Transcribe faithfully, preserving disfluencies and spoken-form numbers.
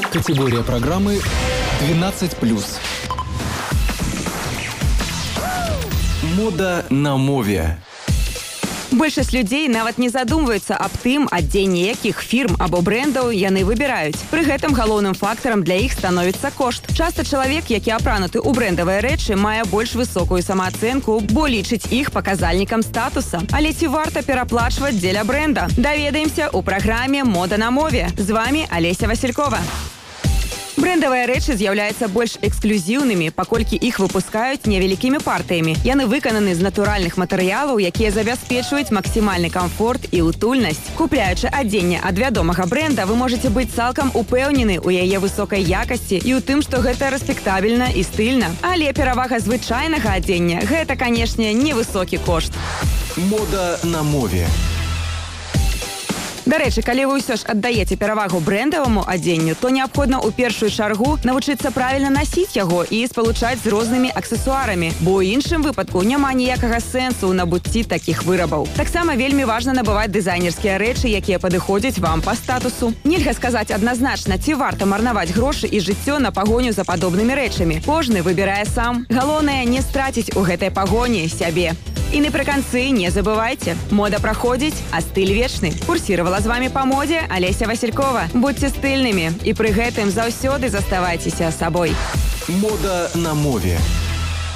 Категория программы двенадцать плюс. Мода на мове. Большасць людзей нават не задумваюцца аб тым, адзенне якіх фірм або брэндаў яны выбіраюць. Пры гэтым галоўным фактарам для іх становіцца кошт. Часта чалавек, які апрануты ў брэндавыя рэчы, мае больш высокую самаацэнку, бо лічыць іх паказальнікам статуса. Але ці варта пераплачваць дзеля брэнда? Даведаемся ў праграме «Мода на мове». З вами Алеся Василькова. Брэндавыя рэчы з'яўляюцца больш эксклюзіўнымі, паколькі іх выпускаюць невялікімі партыямі. Яны выкананы з натуральных матэрыялаў, якія забяспечваюць максімальны камфорт і утульнасць. Купляючы адзенне ад вядомага брэнда, вы можаце быць цалкам упэўнены ў яе высокай якасці і ў тым, што гэта рэспектабельна і стыльна. Але перавага звычайнага адзення – гэта, канешне, невысокі кошт. Мода на мове. Дарэчы, калі вы ўсё ж аддаеце перавагу брэндаваму адзенню, то неабходна ў першую чаргу навучыцца правільна насіць яго і спалучаць з рознымі аксесуарамі, бо ў іншым выпадку няма ніякага сэнсу ў набыцці такіх вырабаў. Таксама вельмі важна набываць дызайнерскія рэчы, якія падыходзяць вам па статусу. Нельга сказаць адназначна, ці варта марнаваць грошы і жыццё на пагоню за падобнымі рэчамі. Кожны выбірае сам. Галоўнае не страціць у гэтай пагоні сябе. І напрыканцы не забывайце, мода праходзіць, а стыль вечны. Курсировала з вами па модзе Алеся Василькова. Будьце стыльнымі і пры гэтым заўсёды заставайцеся сабой. Мода на мове.